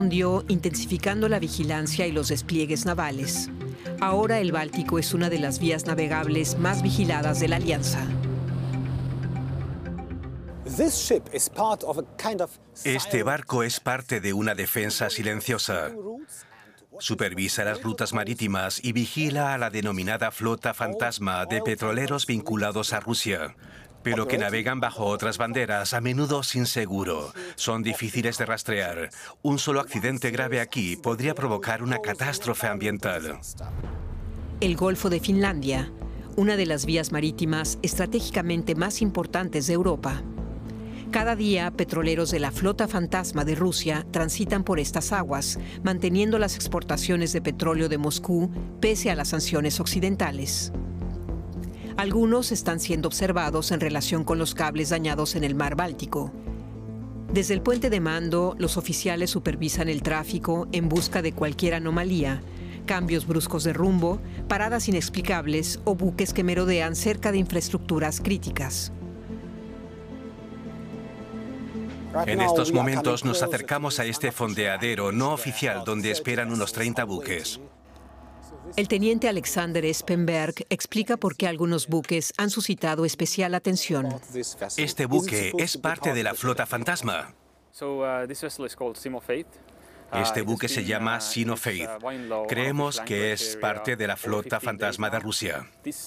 Respondió intensificando la vigilancia y los despliegues navales. Ahora el Báltico es una de las vías navegables más vigiladas de la Alianza. Este barco es parte de una defensa silenciosa. Supervisa las rutas marítimas y vigila a la denominada flota fantasma de petroleros vinculados a Rusia, pero que navegan bajo otras banderas, a menudo sin seguro. Son difíciles de rastrear. Un solo accidente grave aquí podría provocar una catástrofe ambiental. El Golfo de Finlandia, una de las vías marítimas estratégicamente más importantes de Europa. Cada día, petroleros de la flota fantasma de Rusia transitan por estas aguas, manteniendo las exportaciones de petróleo de Moscú pese a las sanciones occidentales. Algunos están siendo observados en relación con los cables dañados en el mar Báltico. Desde el puente de mando, los oficiales supervisan el tráfico en busca de cualquier anomalía, cambios bruscos de rumbo, paradas inexplicables o buques que merodean cerca de infraestructuras críticas. En estos momentos nos acercamos a este fondeadero no oficial donde esperan unos 30 buques. El teniente Alexander Espenberg explica por qué algunos buques han suscitado especial atención. Este buque es parte de la flota fantasma. Este buque se llama Sea of Faith. Creemos que es parte de la flota fantasma de Rusia.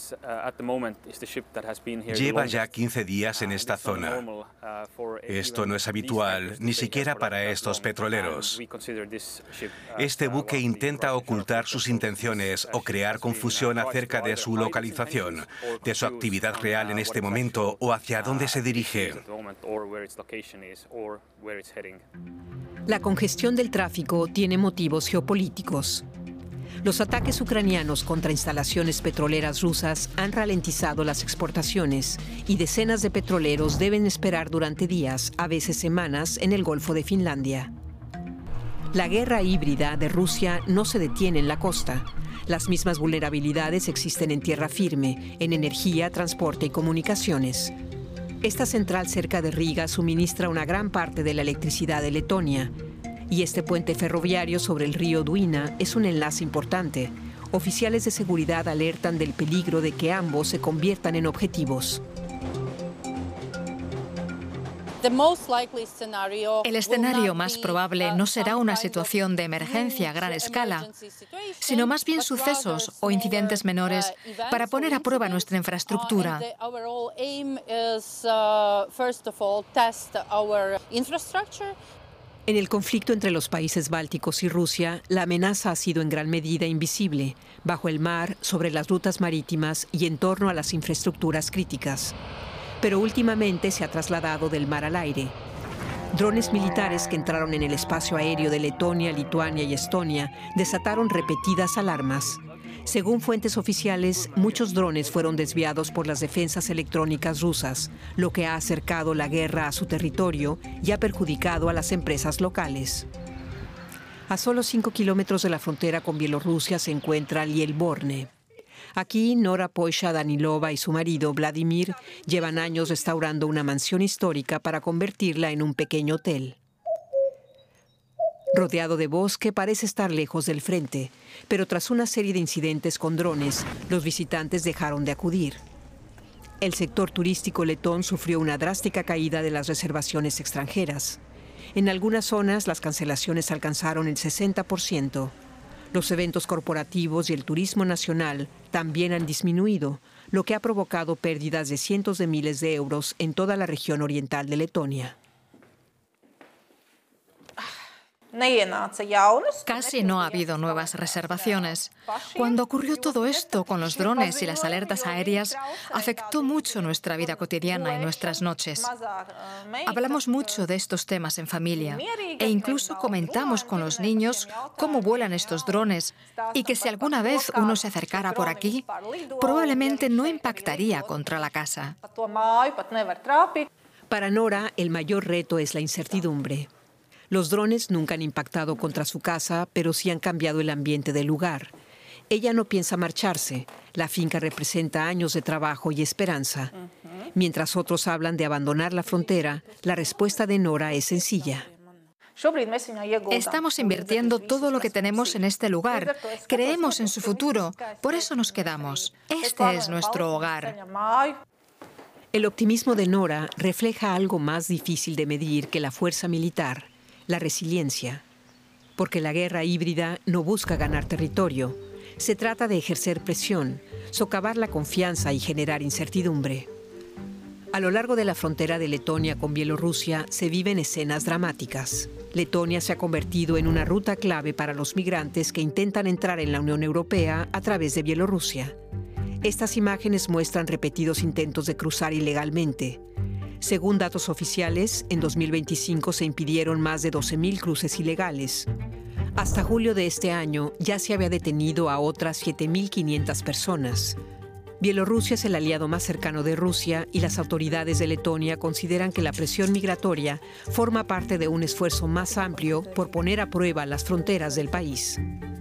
Lleva ya 15 días en esta zona. Esto no es habitual, ni siquiera para estos petroleros. Este buque intenta ocultar sus intenciones o crear confusión acerca de su localización, de su actividad real en este momento o hacia dónde se dirige. La congestión del tráfico tiene motivos geopolíticos. Los ataques ucranianos contra instalaciones petroleras rusas han ralentizado las exportaciones y decenas de petroleros deben esperar durante días, a veces semanas, en el Golfo de Finlandia. La guerra híbrida de Rusia no se detiene en la costa. Las mismas vulnerabilidades existen en tierra firme, en energía, transporte y comunicaciones. Esta central cerca de Riga suministra una gran parte de la electricidad de Letonia. Y este puente ferroviario sobre el río Duina es un enlace importante. Oficiales de seguridad alertan del peligro de que ambos se conviertan en objetivos. El escenario más probable no será una situación de emergencia a gran escala, sino más bien sucesos o incidentes menores para poner a prueba nuestra infraestructura. En el conflicto entre los países bálticos y Rusia, la amenaza ha sido en gran medida invisible, bajo el mar, sobre las rutas marítimas y en torno a las infraestructuras críticas. Pero últimamente se ha trasladado del mar al aire. Drones militares que entraron en el espacio aéreo de Letonia, Lituania y Estonia desataron repetidas alarmas. Según fuentes oficiales, muchos drones fueron desviados por las defensas electrónicas rusas, lo que ha acercado la guerra a su territorio y ha perjudicado a las empresas locales. A solo 5 kilómetros de la frontera con Bielorrusia se encuentra Lielborne. Aquí, Nora Poisha-Danilova y su marido, Vladimir, llevan años restaurando una mansión histórica para convertirla en un pequeño hotel. Rodeado de bosque, parece estar lejos del frente, pero tras una serie de incidentes con drones, los visitantes dejaron de acudir. El sector turístico letón sufrió una drástica caída de las reservaciones extranjeras. En algunas zonas, las cancelaciones alcanzaron el 60%. Los eventos corporativos y el turismo nacional también han disminuido, lo que ha provocado pérdidas de cientos de miles de euros en toda la región oriental de Letonia. Casi no ha habido nuevas reservaciones. Cuando ocurrió todo esto con los drones y las alertas aéreas, afectó mucho nuestra vida cotidiana y nuestras noches. Hablamos mucho de estos temas en familia e incluso comentamos con los niños cómo vuelan estos drones y que si alguna vez uno se acercara por aquí, probablemente no impactaría contra la casa. Para Nora, el mayor reto es la incertidumbre. Los drones nunca han impactado contra su casa, pero sí han cambiado el ambiente del lugar. Ella no piensa marcharse. La finca representa años de trabajo y esperanza. Mientras otros hablan de abandonar la frontera, la respuesta de Nora es sencilla. Estamos invirtiendo todo lo que tenemos en este lugar. Creemos en su futuro. Por eso nos quedamos. Este es nuestro hogar. El optimismo de Nora refleja algo más difícil de medir que la fuerza militar, la resiliencia. Porque la guerra híbrida no busca ganar territorio. Se trata de ejercer presión, socavar la confianza y generar incertidumbre. A lo largo de la frontera de Letonia con Bielorrusia se viven escenas dramáticas. Letonia se ha convertido en una ruta clave para los migrantes que intentan entrar en la Unión Europea a través de Bielorrusia. Estas imágenes muestran repetidos intentos de cruzar ilegalmente. Según datos oficiales, en 2025 se impidieron más de 12.000 cruces ilegales. Hasta julio de este año ya se había detenido a otras 7.500 personas. Bielorrusia es el aliado más cercano de Rusia y las autoridades de Letonia consideran que la presión migratoria forma parte de un esfuerzo más amplio por poner a prueba las fronteras del país.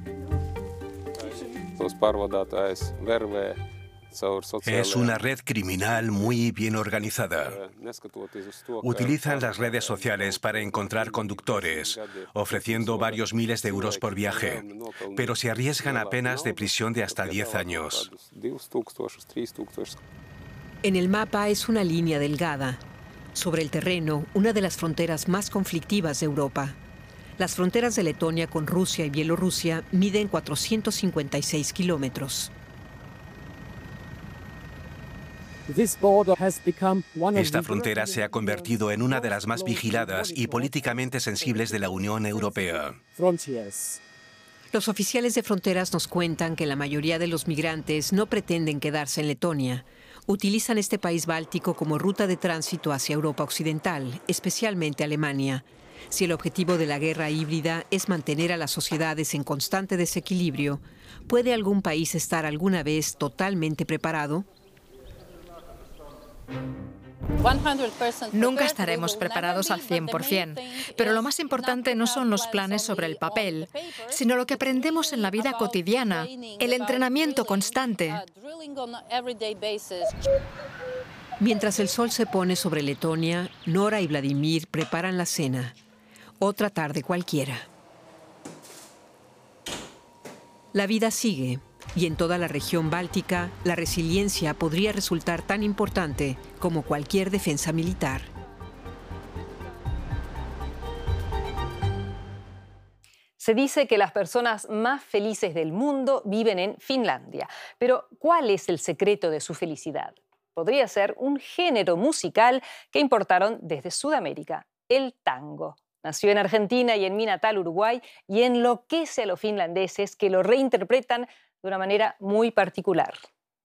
Es una red criminal muy bien organizada. Utilizan las redes sociales para encontrar conductores, ofreciendo varios miles de euros por viaje, pero se arriesgan a penas de prisión de hasta 10 años. En el mapa es una línea delgada. Sobre el terreno, una de las fronteras más conflictivas de Europa. Las fronteras de Letonia con Rusia y Bielorrusia miden 456 kilómetros. Esta frontera se ha convertido en una de las más vigiladas y políticamente sensibles de la Unión Europea. Los oficiales de fronteras nos cuentan que la mayoría de los migrantes no pretenden quedarse en Letonia. Utilizan este país báltico como ruta de tránsito hacia Europa Occidental, especialmente Alemania. Si el objetivo de la guerra híbrida es mantener a las sociedades en constante desequilibrio, ¿puede algún país estar alguna vez totalmente preparado? Nunca estaremos preparados al 100%, pero lo más importante no son los planes sobre el papel, sino lo que aprendemos en la vida cotidiana, el entrenamiento constante. Mientras el sol se pone sobre Letonia, Nora y Vladimir preparan la cena. Otra tarde cualquiera. La vida sigue. Y en toda la región báltica, la resiliencia podría resultar tan importante como cualquier defensa militar. Se dice que las personas más felices del mundo viven en Finlandia. Pero, ¿cuál es el secreto de su felicidad? Podría ser un género musical que importaron desde Sudamérica, el tango. Nació en Argentina y en mi natal Uruguay y enloquece a los finlandeses que lo reinterpretan de una manera muy particular.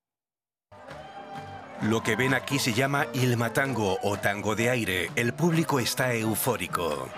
Lo que ven aquí se llama ilmatango o tango de aire. El público está eufórico.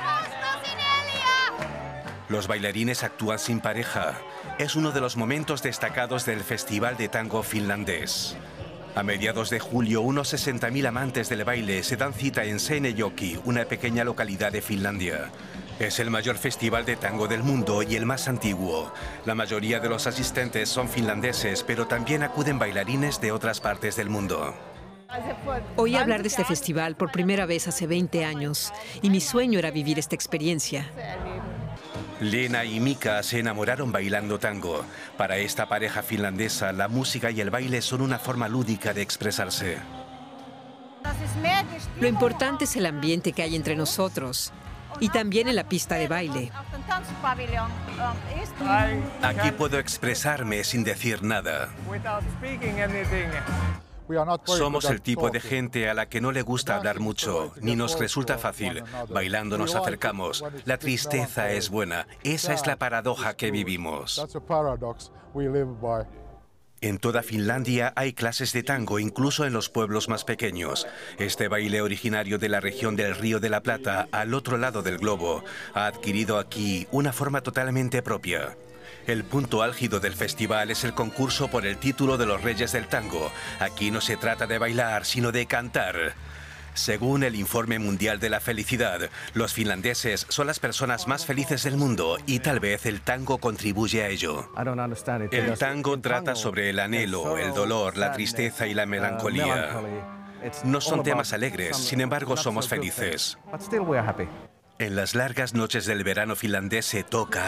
Los bailarines actúan sin pareja. Es uno de los momentos destacados del Festival de Tango finlandés. A mediados de julio, unos 60.000 amantes del baile se dan cita en Seinäjoki, una pequeña localidad de Finlandia. Es el mayor festival de tango del mundo y el más antiguo. La mayoría de los asistentes son finlandeses, pero también acuden bailarines de otras partes del mundo. Oí hablar de este festival por primera vez hace 20 años y mi sueño era vivir esta experiencia. Lena y Mika se enamoraron bailando tango. Para esta pareja finlandesa, la música y el baile son una forma lúdica de expresarse. Lo importante es el ambiente que hay entre nosotros. Y también en la pista de baile. Aquí puedo expresarme sin decir nada. Somos el tipo de gente a la que no le gusta hablar mucho, ni nos resulta fácil. Bailando nos acercamos. La tristeza es buena. Esa es la paradoja que vivimos. En toda Finlandia hay clases de tango, incluso en los pueblos más pequeños. Este baile originario de la región del Río de la Plata, al otro lado del globo, ha adquirido aquí una forma totalmente propia. El punto álgido del festival es el concurso por el título de los Reyes del Tango. Aquí no se trata de bailar, sino de cantar. Según el Informe Mundial de la Felicidad, los finlandeses son las personas más felices del mundo y tal vez el tango contribuye a ello. El tango trata sobre el anhelo, el dolor, la tristeza y la melancolía. No son temas alegres, sin embargo somos felices. En las largas noches del verano finlandés se toca